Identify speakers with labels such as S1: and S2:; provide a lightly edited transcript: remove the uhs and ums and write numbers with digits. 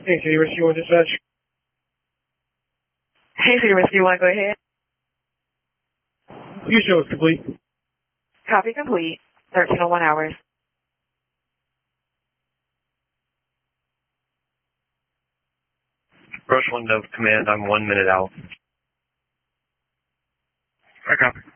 S1: Hey, City Rescue 1 Dispatch.
S2: Hey, City Rescue 1, go ahead.
S1: Your show is complete.
S2: Copy complete. 1301 hours.
S3: Brush 1 Dove Command, I'm 1 minute out.
S1: I copy.